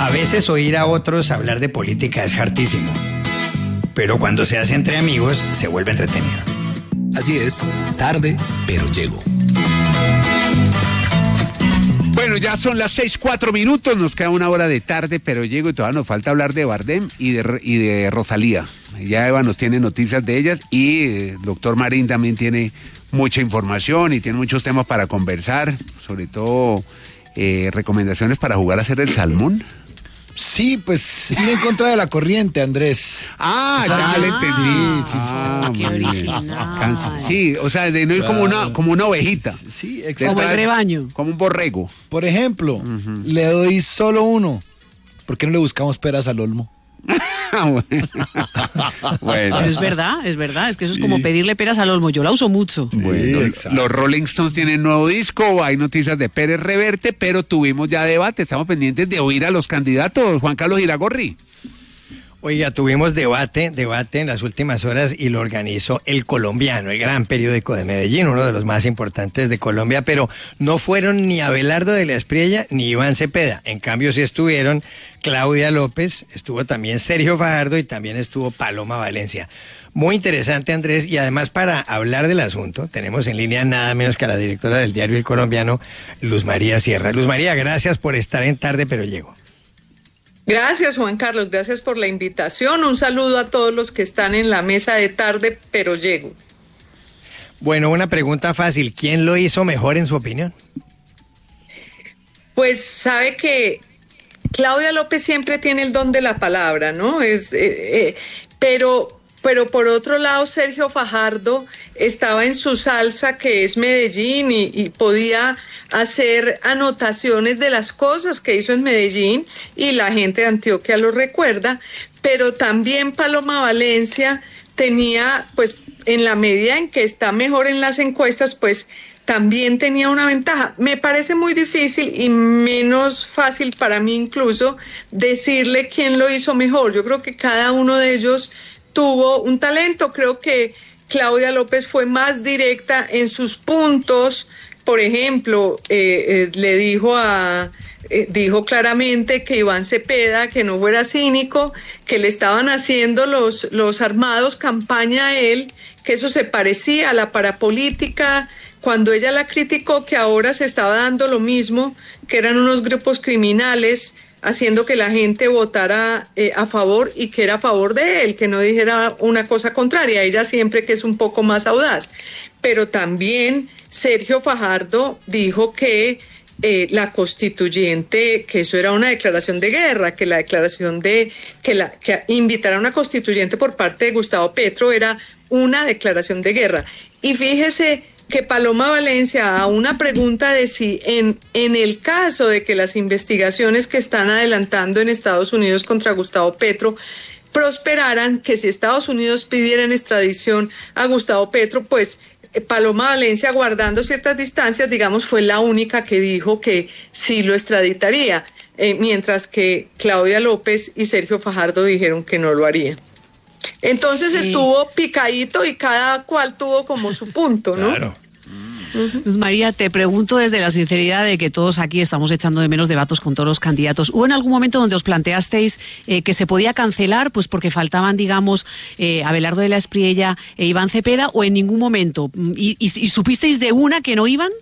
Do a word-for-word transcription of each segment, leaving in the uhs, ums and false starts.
A veces oír a otros hablar de política es hartísimo, pero cuando se hace entre amigos se vuelve entretenido. Así es, tarde, pero llego. Bueno, ya son las seis, cuatro minutos, nos queda una hora de tarde, pero llego y todavía nos falta hablar de Bardem y de, y de Rosalía. Ya Eva nos tiene noticias de ellas y el doctor Marín también tiene mucha información y tiene muchos temas para conversar, sobre todo eh, recomendaciones para jugar a hacer el salmón. Sí, pues ir en contra de la corriente, Andrés. Ah, o sea, ya que, le entendí. Sí, sí, sí. Ah, Qué muy bien. original. Sí, o sea, de no ir Claro. como una como una ovejita. Sí, De exacto. Como el rebaño. Como un borrego. Por ejemplo, uh-huh. le doy solo uno. ¿Por qué no le buscamos peras al olmo? Bueno. Pero es verdad, es verdad, es que eso es como pedirle peras al olmo, yo la uso mucho. Bueno, sí, los Rolling Stones tienen nuevo disco, hay noticias de Pérez Reverte, pero tuvimos ya debate, estamos pendientes de oír a los candidatos. Juan Carlos Iragorri. Oiga, tuvimos debate, debate en las últimas horas y lo organizó El Colombiano, el gran periódico de Medellín, uno de los más importantes de Colombia, pero no fueron ni Abelardo de la Espriella ni Iván Cepeda. En cambio sí estuvieron Claudia López, estuvo también Sergio Fajardo y también estuvo Paloma Valencia. Muy interesante, Andrés, y además para hablar del asunto tenemos en línea nada menos que a la directora del diario El Colombiano, Luz María Sierra. Luz María, gracias por estar en Tarde Pero Llego. Gracias, Juan Carlos, gracias por la invitación. Un saludo a todos los que están en la mesa de Tarde Pero Llego. Bueno, una pregunta fácil. ¿Quién lo hizo mejor en su opinión? Pues sabe que Claudia López siempre tiene el don de la palabra, ¿no? Es, eh, eh, pero, pero por otro lado, Sergio Fajardo estaba en su salsa, que es Medellín, y, y podía hacer anotaciones de las cosas que hizo en Medellín y la gente de Antioquia lo recuerda, pero también Paloma Valencia tenía, pues en la medida en que está mejor en las encuestas, pues también tenía una ventaja. Me parece muy difícil y menos fácil para mí incluso decirle quién lo hizo mejor. Yo creo que cada uno de ellos tuvo un talento. Creo que Claudia López fue más directa en sus puntos. Por ejemplo, eh, eh, le dijo a eh, dijo claramente que Iván Cepeda, que no fuera cínico, que le estaban haciendo los, los armados campaña a él, que eso se parecía a la parapolítica. Cuando ella la criticó, que ahora se estaba dando lo mismo, que eran unos grupos criminales haciendo que la gente votara eh, a favor y que era a favor de él, que no dijera una cosa contraria. Ella siempre que es un poco más audaz. Pero también Sergio Fajardo dijo que eh, la constituyente, que eso era una declaración de guerra, que la declaración de que, la, que invitar a una constituyente por parte de Gustavo Petro era una declaración de guerra. Y fíjese que Paloma Valencia, a una pregunta de si en, en el caso de que las investigaciones que están adelantando en Estados Unidos contra Gustavo Petro prosperaran, que si Estados Unidos pidiera en extradición a Gustavo Petro, pues Paloma Valencia, guardando ciertas distancias, digamos, fue la única que dijo que sí lo extraditaría, eh, mientras que Claudia López y Sergio Fajardo dijeron que no lo harían. Entonces sí, estuvo picadito y cada cual tuvo como su punto, ¿no? Claro. Luz María, te pregunto desde la sinceridad de que todos aquí estamos echando de menos debates con todos los candidatos. ¿Hubo en algún momento donde os planteasteis eh, que se podía cancelar pues porque faltaban, digamos, eh, Abelardo de la Espriella e Iván Cepeda, o en ningún momento? ¿Y, y, y supisteis de una que no iban?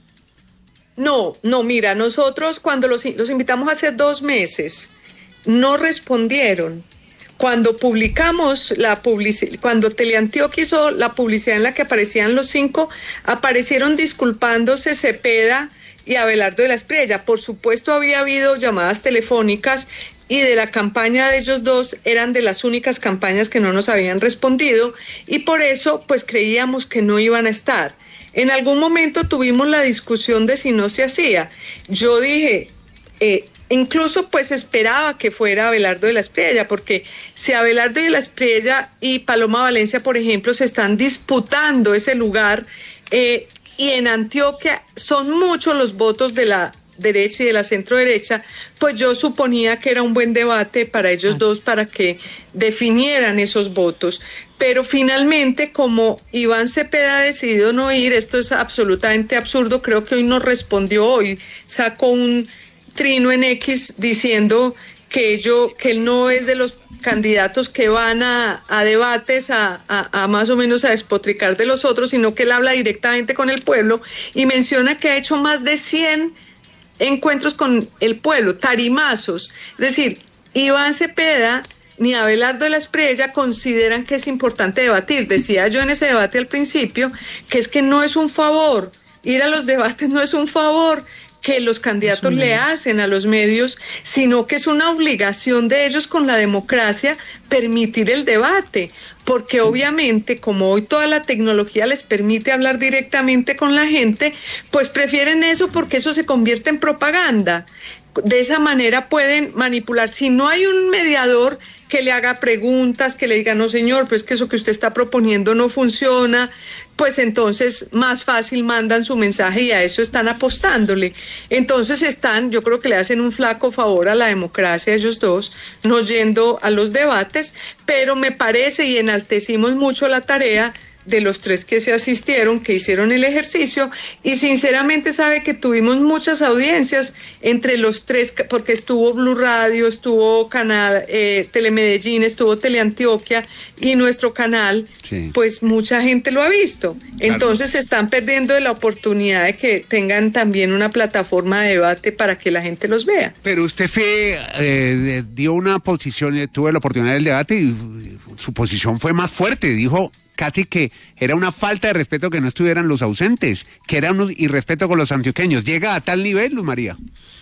No, no, mira, nosotros cuando los, los invitamos hace dos meses, no respondieron. Cuando publicamos la publicidad, cuando Teleantioquia hizo la publicidad en la que aparecían los cinco, aparecieron disculpándose Cepeda y Abelardo de la Espriella. Por supuesto había habido llamadas telefónicas y de la campaña de ellos dos eran de las únicas campañas que no nos habían respondido y por eso pues creíamos que no iban a estar. En algún momento tuvimos la discusión de si no se hacía. Yo dije, eh, incluso pues esperaba que fuera Abelardo de la Espriella, porque si Abelardo de la Espriella y Paloma Valencia, por ejemplo, se están disputando ese lugar, eh, y en Antioquia son muchos los votos de la derecha y de la centro derecha, pues yo suponía que era un buen debate para ellos dos para que definieran esos votos. Pero finalmente, como Iván Cepeda ha decidido no ir, esto es absolutamente absurdo, creo que hoy no respondió, hoy sacó un trino en X diciendo que, yo, que él no es de los candidatos que van a, a debates a, a, a más o menos a despotricar de los otros, sino que él habla directamente con el pueblo y menciona que ha hecho más de cien encuentros con el pueblo, tarimazos. Es decir, Iván Cepeda ni Abelardo de la Espriella consideran que es importante debatir. Decía yo en ese debate al principio que es que no es un favor, ir a los debates no es un favor que los candidatos le hacen a los medios, sino que es una obligación de ellos con la democracia permitir el debate, porque obviamente como hoy toda la tecnología les permite hablar directamente con la gente, pues prefieren eso porque eso se convierte en propaganda. De esa manera pueden manipular. Si no hay un mediador que le haga preguntas, que le diga, no señor, pues que eso que usted está proponiendo no funciona, pues entonces más fácil mandan su mensaje y a eso están apostándole. Entonces están, yo creo que le hacen un flaco favor a la democracia ellos dos, no yendo a los debates, pero me parece, y enaltecimos mucho la tarea de los tres que se asistieron, que hicieron el ejercicio, y sinceramente sabe que tuvimos muchas audiencias entre los tres, porque estuvo Blue Radio, estuvo Canal eh, Telemedellín, estuvo Teleantioquia y nuestro canal, sí. Pues mucha gente lo ha visto. Entonces claro. Se están perdiendo de la oportunidad de que tengan también una plataforma de debate para que la gente los vea. Pero usted fue, eh, dio una posición, eh, tuve la oportunidad del debate y su posición fue más fuerte, dijo casi que era una falta de respeto que no estuvieran los ausentes, que era un irrespeto con los antioqueños. ¿Llega a tal nivel, Luz María?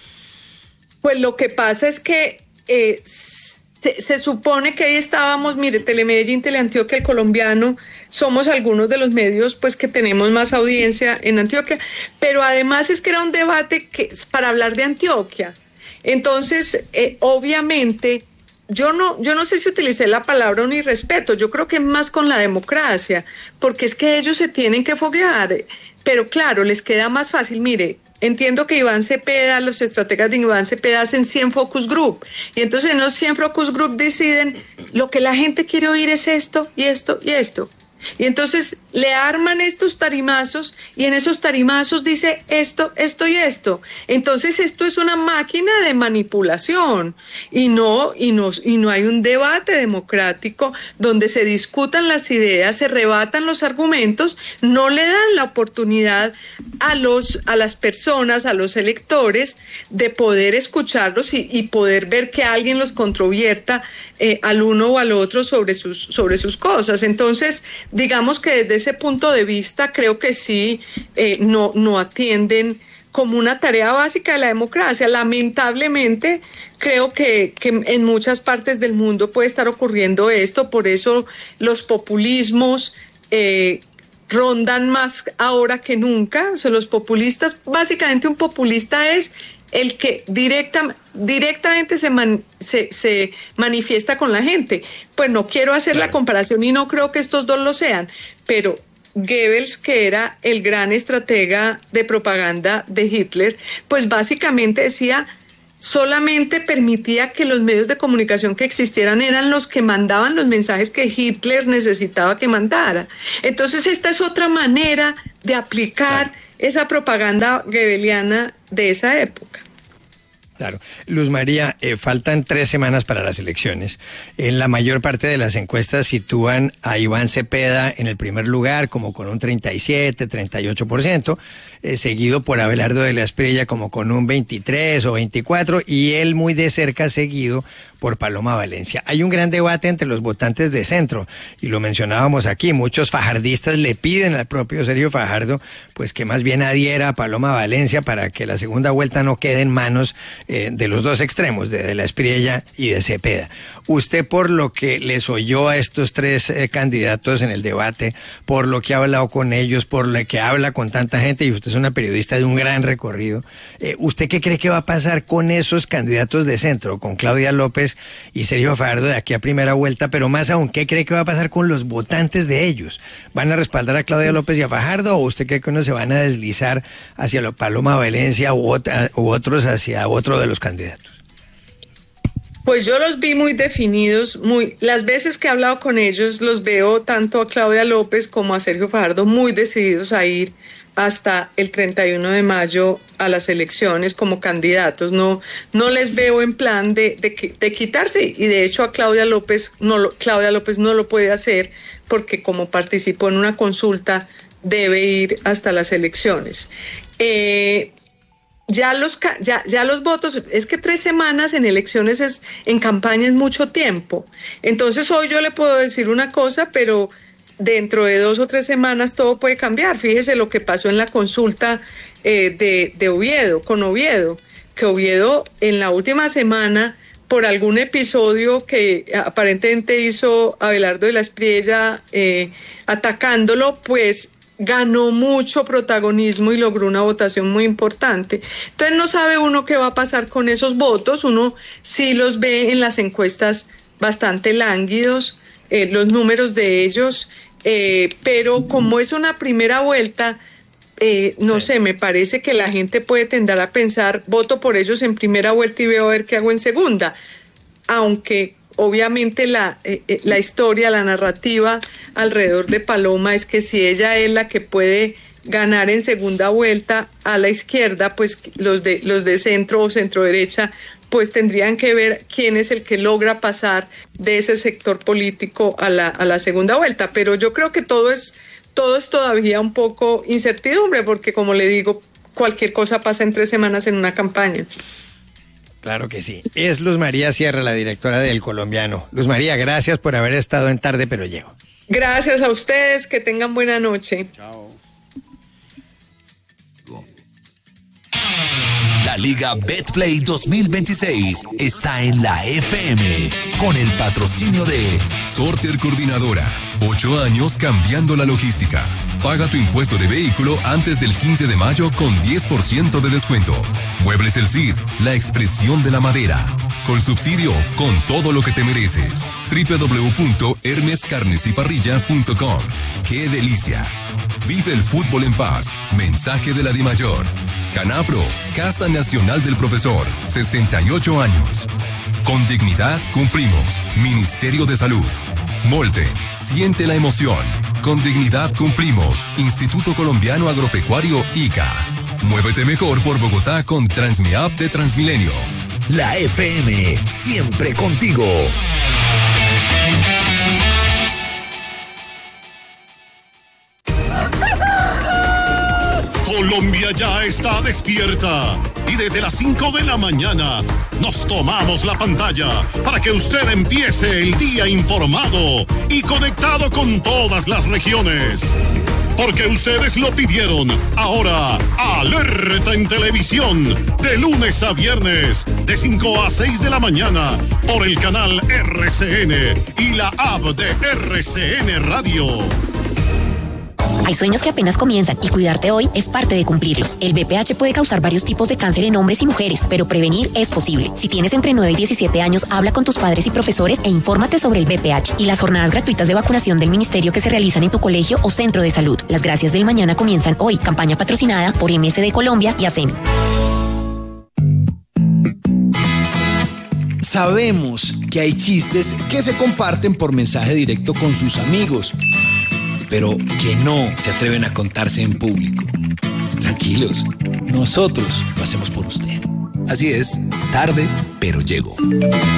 Pues lo que pasa es que eh, se, se supone que ahí estábamos, mire, Telemedellín, Teleantioquia, El Colombiano, somos algunos de los medios pues que tenemos más audiencia en Antioquia, pero además es que era un debate que, para hablar de Antioquia. Entonces, eh, obviamente... Yo no, yo no sé si utilicé la palabra un irrespeto, yo creo que es más con la democracia, porque es que ellos se tienen que foguear, pero claro, les queda más fácil. Mire, entiendo que Iván Cepeda, los estrategas de Iván Cepeda hacen cien focus group, y entonces en los cien focus group deciden, lo que la gente quiere oír es esto, y esto, y esto. Y entonces le arman estos tarimazos y en esos tarimazos dice esto, esto y esto. Entonces esto es una máquina de manipulación y no, y no, y no hay un debate democrático donde se discutan las ideas, se rebatan los argumentos, no le dan la oportunidad a los, a las personas, a los electores de poder escucharlos y, y poder ver que alguien los controvierta eh, al uno o al otro sobre sus, sobre sus cosas. Entonces, digamos que desde ese punto de vista creo que sí, eh, no, no atienden como una tarea básica de la democracia. Lamentablemente creo que, que en muchas partes del mundo puede estar ocurriendo esto, por eso los populismos eh, rondan más ahora que nunca. O sea, los populistas, básicamente un populista es el que directa, directamente se, man, se, se manifiesta con la gente. Pues no quiero hacer claro. la comparación y no creo que estos dos lo sean, pero Goebbels, que era el gran estratega de propaganda de Hitler, pues básicamente decía, solamente permitía que los medios de comunicación que existieran eran los que mandaban los mensajes que Hitler necesitaba que mandara. Entonces esta es otra manera de aplicar claro. esa propaganda goebbeliana de esa época. Claro. Luz María, eh, faltan tres semanas para las elecciones. En la mayor parte de las encuestas sitúan a Iván Cepeda en el primer lugar, como con un treinta y siete, treinta y ocho por ciento, eh, seguido por Abelardo de la Espriella como con un veintitrés o veinticuatro, y él muy de cerca seguido por Paloma Valencia. Hay un gran debate entre los votantes de centro, y lo mencionábamos aquí, muchos fajardistas le piden al propio Sergio Fajardo pues que más bien adhiera a Paloma Valencia para que la segunda vuelta no quede en manos eh, de los dos extremos, de, de la Espriella y de Cepeda. Usted, por lo que les oyó a estos tres eh, candidatos en el debate, por lo que ha hablado con ellos, por lo que habla con tanta gente, y usted es una periodista de un gran recorrido, eh, ¿usted qué cree que va a pasar con esos candidatos de centro, con Claudia López y Sergio Fajardo de aquí a primera vuelta, pero más aún, ¿qué cree que va a pasar con los votantes de ellos? ¿Van a respaldar a Claudia López y a Fajardo, o usted cree que unos se van a deslizar hacia la Paloma Valencia u, otra, u otros hacia otro de los candidatos? Pues yo los vi muy definidos, muy, las veces que he hablado con ellos los veo tanto a Claudia López como a Sergio Fajardo muy decididos a ir hasta el treinta y uno de mayo a las elecciones como candidatos. No, no les veo en plan de, de, de quitarse, y de hecho a Claudia López no lo, Claudia López no lo puede hacer porque como participó en una consulta debe ir hasta las elecciones. Eh, ya los ya, ya los votos, es que tres semanas en elecciones es, en campaña es mucho tiempo. Entonces hoy yo le puedo decir una cosa, pero dentro de dos o tres semanas todo puede cambiar. Fíjese lo que pasó en la consulta eh, de, de Oviedo, con Oviedo, que Oviedo en la última semana, por algún episodio que aparentemente hizo Abelardo de la Espriella eh, atacándolo, pues ganó mucho protagonismo y logró una votación muy importante. Entonces no sabe uno qué va a pasar con esos votos. Uno sí los ve en las encuestas bastante lánguidos, eh, los números de ellos, eh, pero como es una primera vuelta, eh, no sé, me parece que la gente puede tender a pensar, voto por ellos en primera vuelta y veo a ver qué hago en segunda, aunque obviamente la, eh, la historia, la narrativa alrededor de Paloma es que si ella es la que puede ganar en segunda vuelta a la izquierda, pues los de, los de centro o centro derecha pues tendrían que ver quién es el que logra pasar de ese sector político a la, a la segunda vuelta. Pero yo creo que todo es, todo es todavía un poco incertidumbre, porque como le digo, cualquier cosa pasa en tres semanas en una campaña. Claro que sí. Es Luz María Sierra, la directora del Colombiano. Luz María, gracias por haber estado en Tarde Pero Llego. Gracias a ustedes, que tengan buena noche. Chao. La Liga Betplay dos mil veintiséis está en la F M con el patrocinio de Sorter Coordinadora. Ocho años cambiando la logística. Paga tu impuesto de vehículo antes del quince de mayo con diez por ciento de descuento. Muebles El Cid, la expresión de la madera. Con subsidio, con todo lo que te mereces. doble u doble u doble u punto hermes carnes y parrilla punto com. ¡Qué delicia! Vive el fútbol en paz. Mensaje de la DIMAYOR. Canapro, Casa Nacional del Profesor, sesenta y ocho años. Con dignidad cumplimos. Ministerio de Salud. Molten, siente la emoción. Con dignidad cumplimos. Instituto Colombiano Agropecuario I C A. Muévete mejor por Bogotá con Transmiapp de Transmilenio. La F M, siempre contigo. Colombia ya está despierta y desde las cinco de la mañana nos tomamos la pantalla para que usted empiece el día informado y conectado con todas las regiones. Porque ustedes lo pidieron. Ahora, alerta en televisión, de lunes a viernes, de cinco a seis de la mañana, por el canal R C N y la app de R C N Radio. Hay sueños que apenas comienzan y cuidarte hoy es parte de cumplirlos. El V P H puede causar varios tipos de cáncer en hombres y mujeres, pero prevenir es posible. Si tienes entre nueve y diecisiete años, habla con tus padres y profesores e infórmate sobre el V P H y las jornadas gratuitas de vacunación del ministerio que se realizan en tu colegio o centro de salud. Las gracias del mañana comienzan hoy. Campaña patrocinada por M S D Colombia y ASEMI. Sabemos que hay chistes que se comparten por mensaje directo con sus amigos, pero que no se atreven a contarse en público. Tranquilos, nosotros lo hacemos por usted. Así es, tarde, pero llego.